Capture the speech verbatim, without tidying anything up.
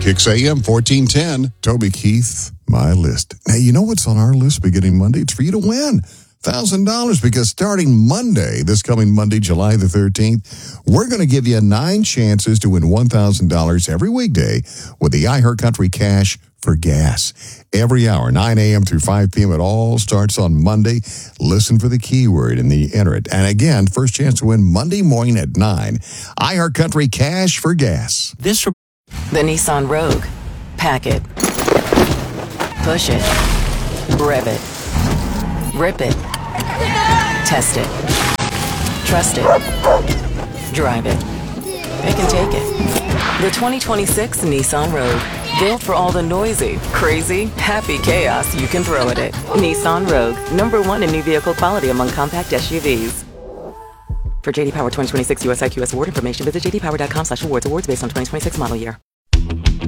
Kicks A M fourteen ten. Toby Keith, my list. Now, you know what's on our list beginning Monday? It's for you to win one thousand dollars because starting Monday, this coming Monday, July the thirteenth, we're going to give you nine chances to win one thousand dollars every weekday with the iHeartCountry Cash for Gas. Every hour, nine a.m. through five p.m. It all starts on Monday. Listen for the keyword and then enter it. And again, first chance to win Monday morning at nine. iHeartCountry Cash for Gas. This The Nissan Rogue. Pack it. Push it. Rev it. Rip it. Test it. Trust it. Drive it. It can take it. The twenty twenty-six Nissan Rogue. Built for all the noisy, crazy, happy chaos you can throw at it. Nissan Rogue. Number one in new vehicle quality among compact S U Vs. For J D Power twenty twenty-six U S I Q S award information, visit j d power dot com slash awards. Awards based on twenty twenty-six model year.